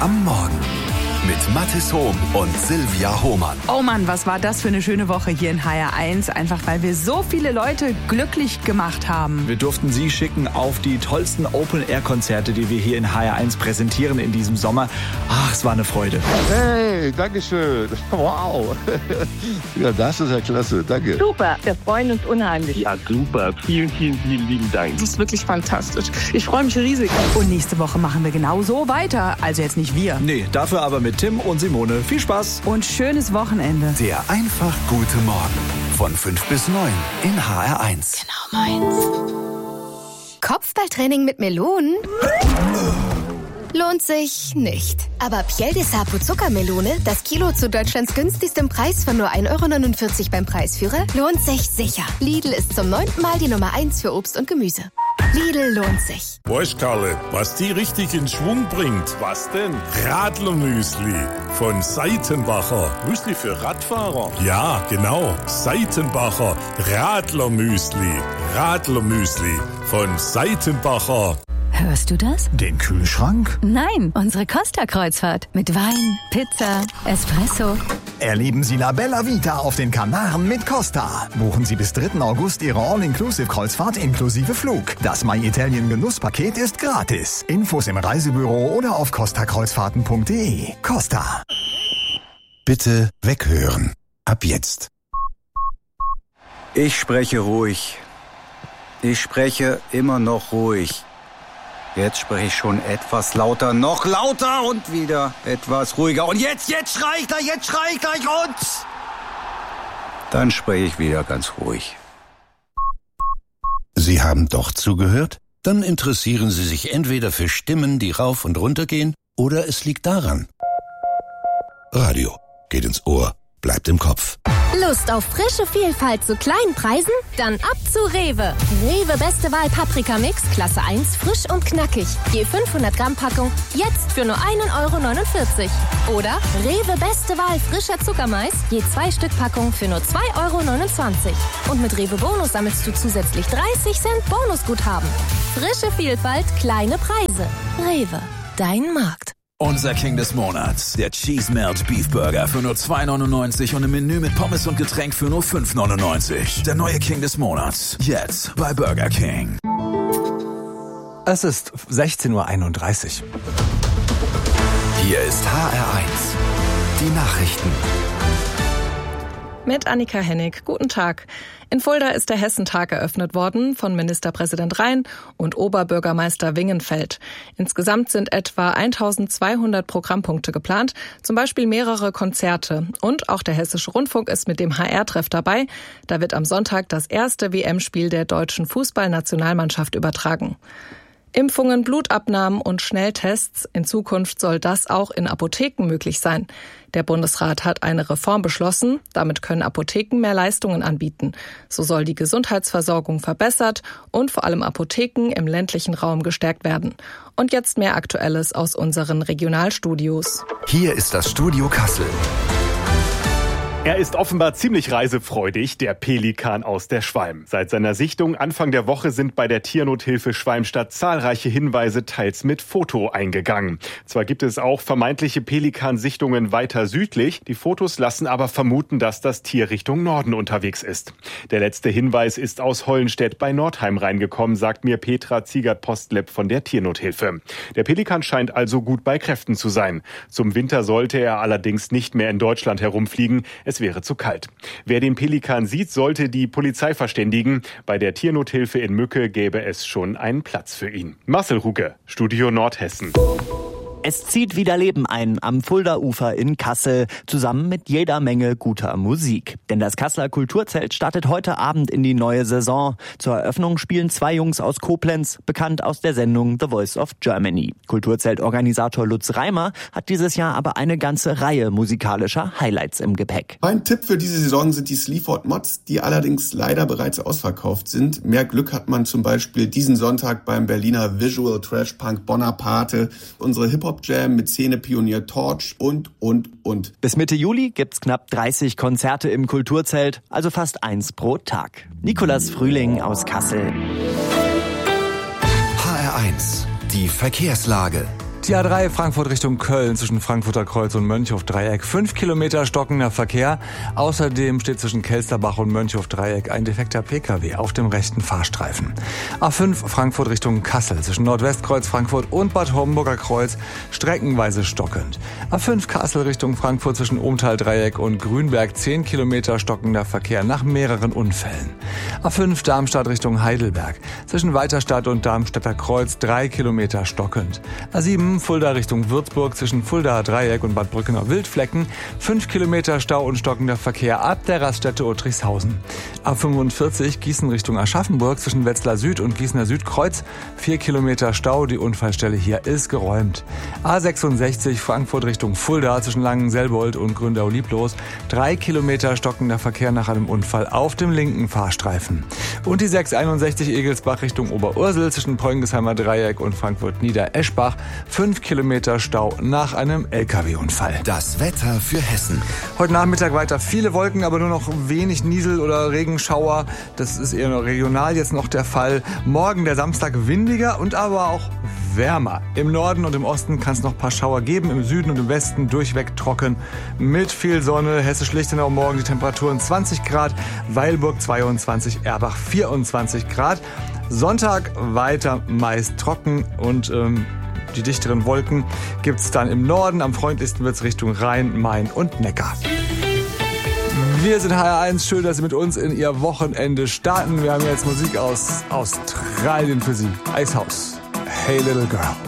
am Morgen. Mit Mathis Hohm und Silvia Hohmann. Oh Mann, was war das für eine schöne Woche hier in HR1. Einfach weil wir so viele Leute glücklich gemacht haben. Wir durften Sie schicken auf die tollsten Open-Air-Konzerte, die wir hier in HR1 präsentieren in diesem Sommer. Ach, es war eine Freude. Hey, dankeschön. Wow. Ja, das ist ja klasse. Danke. Super, wir freuen uns unheimlich. Ja, super. Vielen, vielen, vielen lieben Dank. Das ist wirklich fantastisch. Ich freue mich riesig. Und nächste Woche machen wir genau so weiter. Also jetzt nicht wir. Nee, dafür aber mit Tim und Simone. Viel Spaß. Und schönes Wochenende. Der einfach gute Morgen. Von 5 bis 9 in HR1. Genau meins. Kopfballtraining mit Melonen? Lohnt sich nicht. Aber Piel de Sapo Zuckermelone, das Kilo zu Deutschlands günstigstem Preis von nur 1,49 € beim Preisführer, lohnt sich sicher. Lidl ist zum 9. Mal die Nummer 1 für Obst und Gemüse. Lidl lohnt sich. Weißt, Karle, was die richtig in Schwung bringt? Was denn? Radlermüsli von Seitenbacher. Müsli für Radfahrer? Ja, genau. Seitenbacher Radlermüsli. Radlermüsli von Seitenbacher. Hörst du das? Den Kühlschrank? Nein, unsere Costa-Kreuzfahrt. Mit Wein, Pizza, Espresso. Erleben Sie La Bella Vita auf den Kanaren mit Costa. Buchen Sie bis 3. August Ihre All-Inclusive-Kreuzfahrt inklusive Flug. Das My Italien Genusspaket ist gratis. Infos im Reisebüro oder auf costakreuzfahrten.de. Costa. Bitte weghören. Ab jetzt. Ich spreche ruhig. Ich spreche immer noch ruhig. Jetzt spreche ich schon etwas lauter, noch lauter und wieder etwas ruhiger. Und jetzt schrei ich gleich und... Dann spreche ich wieder ganz ruhig. Sie haben doch zugehört? Dann interessieren Sie sich entweder für Stimmen, die rauf und runter gehen, oder es liegt daran. Radio geht ins Ohr, bleibt im Kopf. Lust auf frische Vielfalt zu kleinen Preisen? Dann ab zu Rewe. Rewe Beste Wahl Paprika-Mix, Klasse 1, frisch und knackig. Je 500 Gramm Packung, jetzt für nur 1,49 €. Oder Rewe Beste Wahl frischer Zuckermais, je 2 Stück Packung für nur 2,29 €. Und mit Rewe Bonus sammelst du zusätzlich 30 Cent Bonusguthaben. Frische Vielfalt, kleine Preise. Rewe, dein Markt. Unser King des Monats, der Cheese Melt Beef Burger für nur 2,99 € und ein Menü mit Pommes und Getränk für nur 5,99 €. Der neue King des Monats, jetzt bei Burger King. Es ist 16:31 Uhr. Hier ist HR1, die Nachrichten. Mit Annika Hennig. Guten Tag. In Fulda ist der Hessentag eröffnet worden von Ministerpräsident Rhein und Oberbürgermeister Wingenfeld. Insgesamt sind etwa 1200 Programmpunkte geplant, zum Beispiel mehrere Konzerte. Und auch der Hessische Rundfunk ist mit dem HR-Treff dabei. Da wird am Sonntag das erste WM-Spiel der deutschen Fußballnationalmannschaft übertragen. Impfungen, Blutabnahmen und Schnelltests. In Zukunft soll das auch in Apotheken möglich sein. Der Bundesrat hat eine Reform beschlossen. Damit können Apotheken mehr Leistungen anbieten. So soll die Gesundheitsversorgung verbessert und vor allem Apotheken im ländlichen Raum gestärkt werden. Und jetzt mehr Aktuelles aus unseren Regionalstudios. Hier ist das Studio Kassel. Er ist offenbar ziemlich reisefreudig, der Pelikan aus der Schwalm. Seit seiner Sichtung Anfang der Woche sind bei der Tiernothilfe Schwalmstadt zahlreiche Hinweise teils mit Foto eingegangen. Zwar gibt es auch vermeintliche Pelikansichtungen weiter südlich, die Fotos lassen aber vermuten, dass das Tier Richtung Norden unterwegs ist. Der letzte Hinweis ist aus Hollenstedt bei Nordheim reingekommen, sagt mir Petra Ziegert-Postlepp von der Tiernothilfe. Der Pelikan scheint also gut bei Kräften zu sein. Zum Winter sollte er allerdings nicht mehr in Deutschland herumfliegen. Es wäre zu kalt. Wer den Pelikan sieht, sollte die Polizei verständigen. Bei der Tiernothilfe in Mücke gäbe es schon einen Platz für ihn. Marcel Ruge, Studio Nordhessen. Es zieht wieder Leben ein am Fulda-Ufer in Kassel, zusammen mit jeder Menge guter Musik. Denn das Kasseler Kulturzelt startet heute Abend in die neue Saison. Zur Eröffnung spielen 2 Jungs aus Koblenz, bekannt aus der Sendung The Voice of Germany. Kulturzeltorganisator Lutz Reimer hat dieses Jahr aber eine ganze Reihe musikalischer Highlights im Gepäck. Mein Tipp für diese Saison sind die Sleaford Mods, die allerdings leider bereits ausverkauft sind. Mehr Glück hat man zum Beispiel diesen Sonntag beim Berliner Visual Trash Punk Bonaparte, unsere Hip-Hop Jam mit Szenepionier Torch und. Bis Mitte Juli gibt's knapp 30 Konzerte im Kulturzelt, also fast 1 pro Tag. Nikolas Frühling aus Kassel. HR1, die Verkehrslage. Die A3 Frankfurt Richtung Köln zwischen Frankfurter Kreuz und Mönchhof-Dreieck. 5 Kilometer stockender Verkehr. Außerdem steht zwischen Kelsterbach und Mönchhof-Dreieck ein defekter Pkw auf dem rechten Fahrstreifen. A5 Frankfurt Richtung Kassel zwischen Nordwestkreuz Frankfurt und Bad Homburger Kreuz streckenweise stockend. A5 Kassel Richtung Frankfurt zwischen Ohmtal-Dreieck und Grünberg. 10 Kilometer stockender Verkehr nach mehreren Unfällen. A5 Darmstadt Richtung Heidelberg zwischen Weiterstadt und Darmstädter Kreuz 3 Kilometer stockend. A7 Fulda Richtung Würzburg zwischen Fuldaer Dreieck und Bad Brückener Wildflecken. 5 Kilometer Stau und stockender Verkehr ab der Raststätte Uttrichshausen. A45 Gießen Richtung Aschaffenburg zwischen Wetzlar Süd und Gießener Südkreuz. 4 Kilometer Stau, die Unfallstelle hier ist geräumt. A66 Frankfurt Richtung Fulda zwischen Langenselbold und Gründau-Lieblos. 3 Kilometer stockender Verkehr nach einem Unfall auf dem linken Fahrstreifen. Und die 661 Egelsbach Richtung Oberursel zwischen Poingesheimer Dreieck und Frankfurt-Nieder-Eschbach. 5 Kilometer Stau nach einem LKW-Unfall. Das Wetter für Hessen. Heute Nachmittag weiter viele Wolken, aber nur noch wenig Niesel- oder Regenschauer. Das ist eher nur regional jetzt noch der Fall. Morgen der Samstag windiger und aber auch wärmer. Im Norden und im Osten kann es noch ein paar Schauer geben, im Süden und im Westen durchweg trocken mit viel Sonne. Hessisch-Lichtenau morgen die Temperaturen 20 Grad, Weilburg 22, Erbach 24 Grad. Sonntag weiter meist trocken und die dichteren Wolken gibt's dann im Norden. Am freundlichsten wird's Richtung Rhein, Main und Neckar. Wir sind HR1. Schön, dass Sie mit uns in Ihr Wochenende starten. Wir haben jetzt Musik aus Australien für Sie. Icehouse. Hey Little Girl.